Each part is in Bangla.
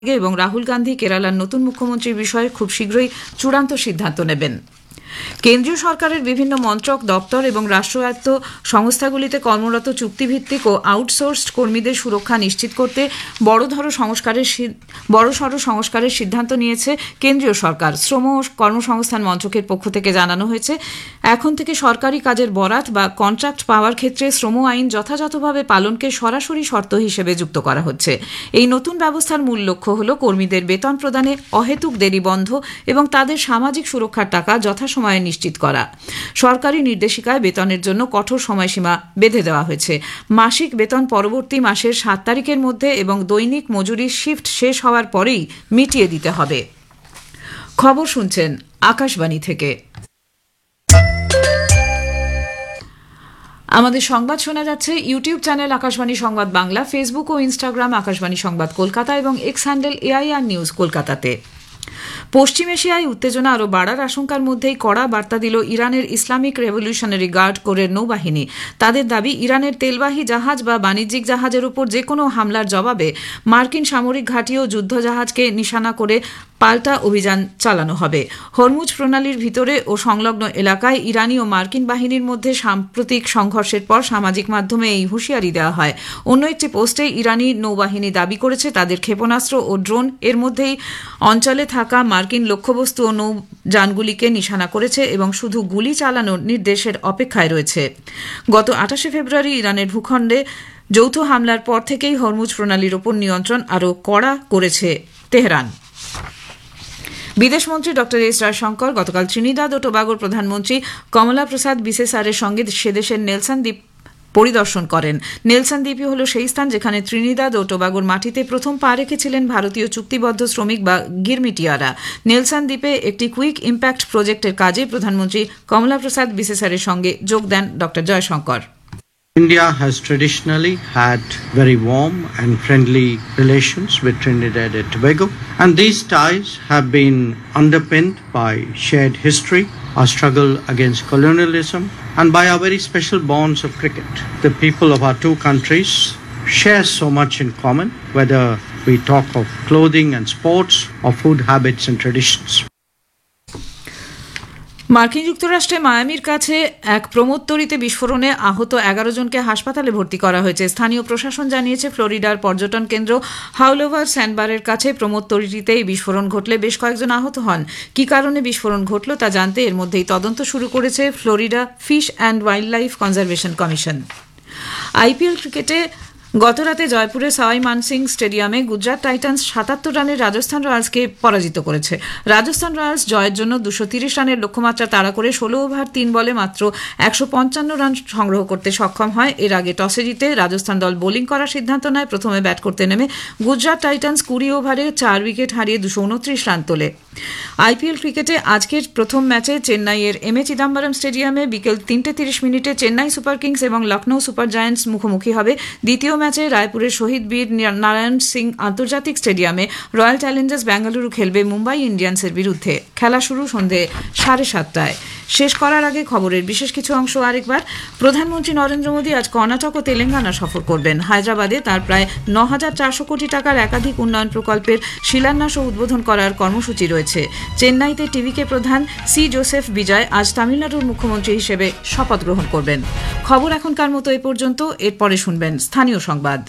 এবং রাহুল গান্ধী কেরালার নতুন মুখ্যমন্ত্রীর বিষয়ে খুব শীঘ্রই চূড়ান্ত সিদ্ধান্ত নেবেন। কেন্দ্রীয় সরকারের বিভিন্ন মন্ত্রক, দপ্তর এবং রাষ্ট্রায়ত্ত সংস্থাগুলিতে কর্মরত চুক্তিভিত্তিক ও আউটসোর্সড কর্মীদের সুরক্ষা নিশ্চিত করতে বড়সড় সংস্কারের সিদ্ধান্ত নিয়েছে কেন্দ্রীয় সরকার। শ্রম ও কর্মসংস্থান মন্ত্রকের পক্ষ থেকে জানানো হয়েছে, এখন থেকে সরকারি কাজের বরাত বা কন্ট্রাক্ট পাওয়ার ক্ষেত্রে শ্রম আইন যথাযথভাবে পালনকে সরাসরি শর্ত হিসেবে যুক্ত করা হচ্ছে। এই নতুন ব্যবস্থার মূল লক্ষ্য হল কর্মীদের বেতন প্রদানে অহেতুক দেরি বন্ধ এবং তাদের সামাজিক সুরক্ষার টাকা যথাসময়ে নিশ্চিত করা। সরকারি নির্দেশিকায় বেতনের জন্য কঠোর সময়সীমা বেঁধে দেওয়া হয়েছে। মাসিক বেতন পরবর্তী মাসের 7 তারিখের মধ্যে এবং দৈনিক মজুরির শিফট শেষ হওয়ার পরেই মিটিয়ে দিতে হবে। খবর শুনছেন আকাশবাণী থেকে। আমাদের সংবাদ শোনা যাচ্ছে ইউটিউব চ্যানেল আকাশবাণী সংবাদ বাংলা, ফেসবুক ও ইনস্টাগ্রাম আকাশবাণী সংবাদ কলকাতা এবং এক্স হ্যান্ডেল AIR নিউজ কলকাতাতে। পশ্চিম এশিয়ায় উত্তেজনা আরও বাড়ার আশঙ্কার মধ্যেই কড়া বার্তা দিল ইরানের ইসলামিক রেভলিউশনারি গার্ড কোরের নৌবাহিনী। তাদের দাবি, ইরানের তেলবাহী জাহাজ বা বাণিজ্যিক জাহাজের উপর যে কোনো হামলার জবাবে মার্কিন সামরিক ঘাঁটি ও যুদ্ধজাহাজকে নিশানা করে পাল্টা অভিযান চালানো হবে। হরমুজ প্রণালীর ভিতরে ও সংলগ্ন এলাকায় ইরানি ও মার্কিন বাহিনীর মধ্যে সাম্প্রতিক সংঘর্ষের পর সামাজিক মাধ্যমে এই হুঁশিয়ারি দেওয়া হয়। অন্য একটি পোস্টে ইরানি নৌবাহিনী দাবি করেছে তাদের ক্ষেপণাস্ত্র ও ড্রোন এর মধ্যেই অঞ্চলে থাকা মার্কিন লক্ষ্যবস্তু ও নৌযানগুলিকে নিশানা করেছে এবং শুধু গুলি চালানোর নির্দেশের অপেক্ষায় রয়েছে। গত 28 ফেব্রুয়ারি ইরানের ভূখণ্ডে যৌথ হামলার পর থেকেই হরমুজ প্রণালীর ওপর নিয়ন্ত্রণ আরও কড়া করেছে তেহরান। বিদেশমন্ত্রী ডক্টর এস জয়শঙ্কর গতকাল ত্রিনিদাদ ও টোবাগোর প্রধানমন্ত্রী কমলা প্রসাদ বিসেসারের সঙ্গে সেদেশের নেলসন দ্বীপ পরিদর্শন করেন। নেলসন দ্বীপই হল সেই স্থান যেখানে ত্রিনিদাদ ও টোবাগোর মাটিতে প্রথম পা রেখেছিলেন ভারতীয় চুক্তিবদ্ধ শ্রমিক বা গিরমিটিয়ারা। নেলসন দ্বীপে একটি কুইক ইম্প্যাক্ট প্রজেক্টের কাজে প্রধানমন্ত্রী কমলা প্রসাদ বিসেসারের সঙ্গে যোগ দেন doctor Jaishankar. India has traditionally had very warm and friendly relations with Trinidad and Tobago, and these ties have been underpinned by shared history, our struggle against colonialism, and by our very special bonds of cricket. The people of our two countries share so much in common, whether we talk of clothing and sports or food habits and traditions. মার্কিন যুক্তরাষ্ট্রে মায়ামির কাছে এক প্রমোদতরীতে বিস্ফোরণে আহত 11 জনকে হাসপাতালে ভর্তি করা হয়েছে। স্থানীয় প্রশাসন জানিয়েছে, ফ্লোরিডার পর্যটন কেন্দ্র হাউলোভার স্যান্ডবারের কাছে প্রমোদতরীতে এই বিস্ফোরণ ঘটলে বেশ কয়েকজন আহত হন। কী কারণে বিস্ফোরণ ঘটল তা জানতে এর মধ্যেই তদন্ত শুরু করেছে Florida fish and wild life conservation commission. IPL ক্রিকেটে গতরাতে জয়পুরের সাওয়াই মানসিং স্টেডিয়ামে গুজরাট টাইটান্স 77 রানের রাজস্থান রয়্যালসকে পরাজিত করেছে। রাজস্থান রয়্যালস জয়ের জন্য 230 রানের লক্ষ্যমাত্রা তাড়া করে 16 ওভার 3 বলে মাত্র 155 রান সংগ্রহ করতে সক্ষম হয়। এর আগে টসে জিতে রাজস্থান দল বোলিং করার সিদ্ধান্ত নেয়। প্রথমে ব্যাট করতে নেমে গুজরাট টাইটান্স 20 ওভারে 4 উইকেট হারিয়ে 229 রান তোলে। IPL ক্রিকেটে আজকের প্রথম ম্যাচে চেন্নাইয়ের MA চিদাম্বরম স্টেডিয়ামে বিকেল 3:30 চেন্নাই সুপার কিংস এবং লখনৌ সুপার জায়ান্টস মুখোমুখি হবে। দ্বিতীয় ম্যাচে রায়পুরের শহীদ বীর নারায়ণ সিং আন্তর্জাতিক স্টেডিয়ামে রয়্যাল চ্যালেঞ্জার্স বেঙ্গালুরু খেলবে মুম্বাই ইন্ডিয়ান্সের বিরুদ্ধে। খেলা শুরু সন্ধে 7:30। শেষ করার আগে খবরের বিশেষ কিছু অংশ আরেকবার। প্রধানমন্ত্রী নরেন্দ্র মোদী আজ কর্ণাটক ও তেলেঙ্গানা সফর করবেন। হায়দ্রাবাদে তার প্রায় 9,400 কোটি টাকার একাধিক উন্নয়ন প্রকল্পের শিলান্যাস ও উদ্বোধন করার কর্মসূচি রয়েছে। চেন্নাইতে টিভিকে প্রধান সি জোসেফ বিজয় আজ তামিলনাড়ুর মুখ্যমন্ত্রী হিসেবে শপথ গ্রহণ করবেন। খবর এখনকার মতো এ পর্যন্ত। এরপরে শুনবেন স্থানীয় সংবাদ।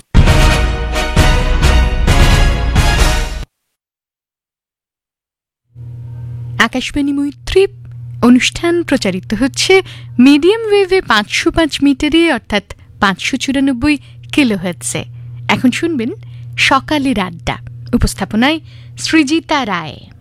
আকাশবাণী মৈত্রী অনুষ্ঠান প্রচারিত হচ্ছে মিডিয়াম ওয়েভে 505 মিটারে অর্থাৎ 594 কিলোহার্টজে। এখন শুনবেন সকালের আড্ডা। উপস্থাপনায় সৃজিতা রায়।